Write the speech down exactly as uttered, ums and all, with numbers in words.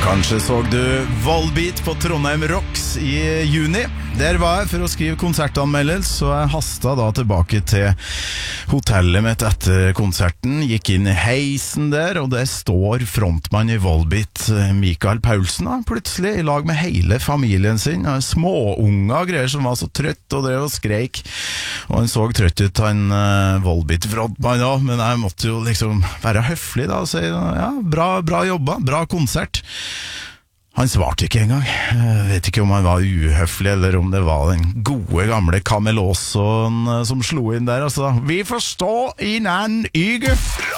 Kanskje så du Volbeat på Trondheim Rocks i juni. Der var jeg for å skrive konsertanmeldelse, så jeg hastet da tilbake til hotellet mitt etter konserten, gikk inn i heisen der, og der står frontmann i Volbeat, Mikael Paulsen, da, plutselig i lag med hele familien sin, og småunger og greier som var så trøtt og drev og skreik, og han så trøtt ut, han uh, Volbeat-frontmann da, men jeg måtte jo liksom være høflig da, og si, ja, bra, bra jobba, bra konsert. Han svarte ikke engang. Jeg vet ikke om han var uhøflig, eller om det var den gode gamle Kamelåsen som slo inn der. Altså, vi får stå i en annen yge.